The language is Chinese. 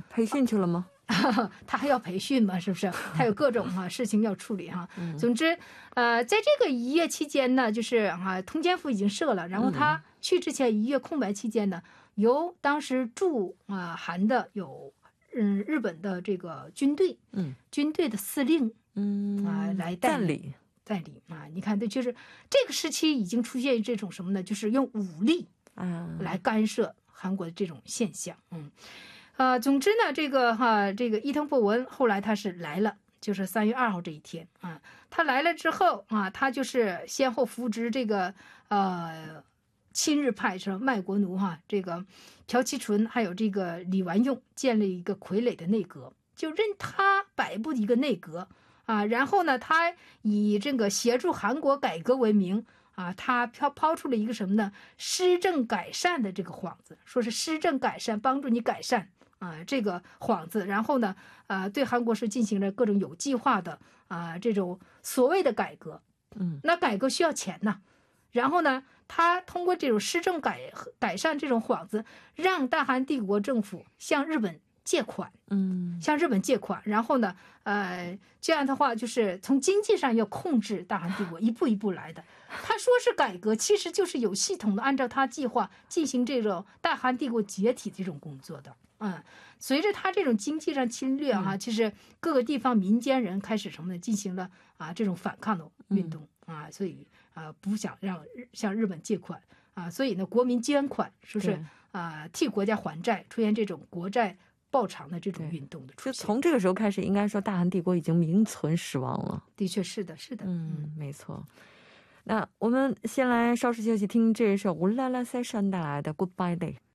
培训去了吗？ 他还要培训嘛，是不是？他有各种事情要处理哈。总之，在这个1月期间呢，就是通奸府已经设了，然后他去之前1月空白期间呢，由当时驻韩的有日本的这个军队，军队的司令，来代理你看，对，就是这个时期已经出现这种什么呢？就是用武力来干涉韩国的这种现象，总之呢，这个伊藤博文后来他是来了，就是3月2号这一天他来了之后他就是先后扶植这个亲日派是卖国奴这个朴其纯还有这个李完用建立一个傀儡的内阁，就任他摆布一个内阁然后呢，他以这个协助韩国改革为名他抛出了一个什么呢？施政改善的这个幌子，说是施政改善，帮助你改善这个幌子，然后呢，对韩国是进行了各种有计划的这种所谓的改革。那改革需要钱呐，然后呢，他通过这种施政改善这种幌子，让大韩帝国政府向日本借款，然后呢，这样的话就是从经济上要控制大韩帝国，一步一步来的。他说是改革，其实就是有系统的按照他计划进行这种大韩帝国解体这种工作的。随着他这种经济上侵略其实各个地方民间人开始什么呢？进行了这种反抗的运动所以不想向日本借款所以呢，国民捐款，说是替国家还债，出现这种国债报偿的这种运动的出现。 就从这个时候开始，应该说大韩帝国已经名存实亡了。 的确是的，是的。 没错。那我们先来稍事休息，听这首乌拉拉塞山带来的 Goodbye Day。